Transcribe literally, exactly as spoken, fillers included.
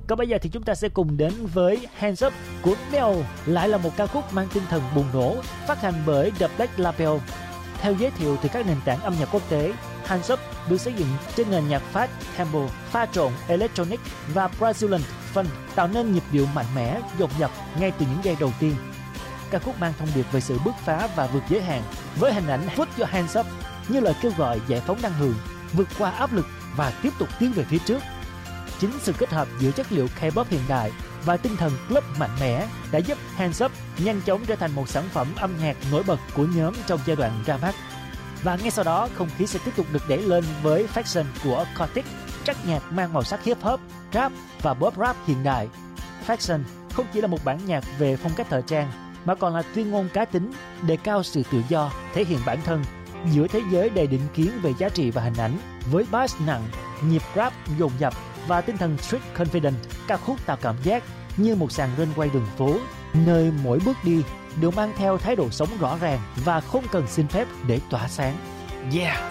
Còn bây giờ thì chúng ta sẽ cùng đến với Hands Up của Mel, lại là một ca khúc mang tinh thần bùng nổ, phát hành bởi The Black Label. Theo giới thiệu từ các nền tảng âm nhạc quốc tế, Hands Up được xây dựng trên nền nhạc fast tempo, pha trộn electronic và Brazilian funk, tạo nên nhịp điệu mạnh mẽ, dồn dập ngay từ những giây đầu tiên. Ca khúc mang thông điệp về sự bứt phá và vượt giới hạn, với hình ảnh Put Your Hands Up như lời kêu gọi giải phóng năng lượng, vượt qua áp lực và tiếp tục tiến về phía trước. Chính sự kết hợp giữa chất liệu K-pop hiện đại và tinh thần club mạnh mẽ đã giúp Hands Up nhanh chóng trở thành một sản phẩm âm nhạc nổi bật của nhóm trong giai đoạn ra mắt. Và ngay sau đó, không khí sẽ tiếp tục được đẩy lên với Faction của Cortez, trắc nhạc mang màu sắc hip hop, rap và pop rap hiện đại. Faction không chỉ là một bản nhạc về phong cách thời trang, mà còn là tuyên ngôn cá tính, đề cao sự tự do, thể hiện bản thân giữa thế giới đầy định kiến về giá trị và hình ảnh. Với bass nặng, nhịp rap dồn dập và tinh thần street confident, ca khúc tạo cảm giác như một sàn runway đường phố, nơi mỗi bước đi đều mang theo thái độ sống rõ ràng và không cần xin phép để tỏa sáng. Yeah!